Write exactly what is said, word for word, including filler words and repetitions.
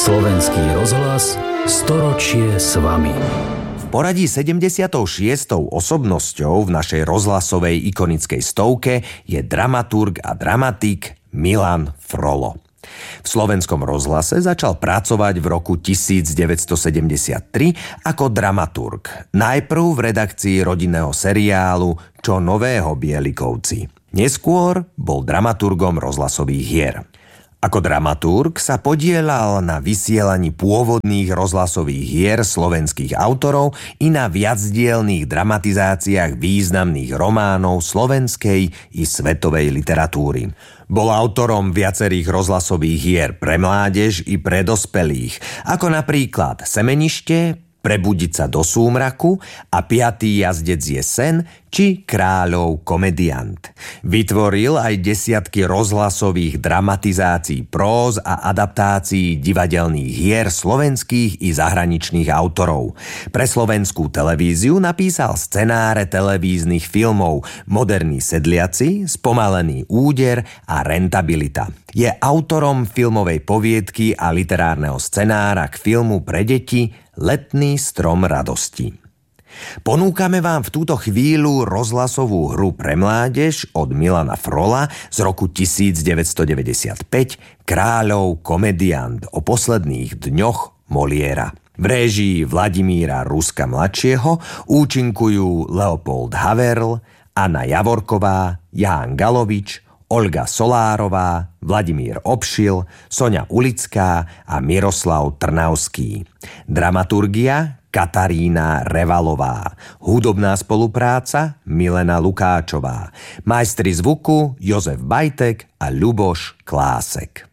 Slovenský rozhlas storočie s vami. V poradí sedemdesiatou šiestou osobnosťou v našej rozhlasovej ikonickej stovke je dramaturg a dramatik Milan Frolo. V Slovenskom rozhlase začal pracovať v roku devätnásťstosedemdesiattri ako dramaturg. Najprv v redakcii rodinného seriálu Čo nového Bielikovci. Neskôr bol dramaturgom rozhlasových hier. Ako dramaturg sa podieľal na vysielaní pôvodných rozhlasových hier slovenských autorov i na viacdielnych dramatizáciách významných románov slovenskej i svetovej literatúry. Bol autorom viacerých rozhlasových hier pre mládež i pre dospelých, ako napríklad Semenište, Prebudiť sa do súmraku a Piatý jazdec je sen či Kráľov komediant. Vytvoril aj desiatky rozhlasových dramatizácií próz a adaptácií divadelných hier slovenských i zahraničných autorov. Pre slovenskú televíziu napísal scenáre televíznych filmov Moderní sedliaci, Spomalený úder a Rentabilita. Je autorom filmovej poviedky a literárneho scenára k filmu pre deti Letný strom radosti. Ponúkame vám v túto chvíľu rozhlasovú hru pre mládež od Milana Frola z roku devätnásťstodeväťdesiatpäť Kráľov komediant o posledných dňoch Moliéra. V réžii Vladimíra Ruska mladšieho účinkujú Leopold Haverl, Anna Javorková, Ján Galovič, Olga Solárová, Vladimír Obšil, Soňa Ulická a Miroslav Trnavský. Dramaturgia Katarína Revalová. Hudobná spolupráca Milena Lukáčová. Majstri zvuku Jozef Bajtek a Ľuboš Klásek.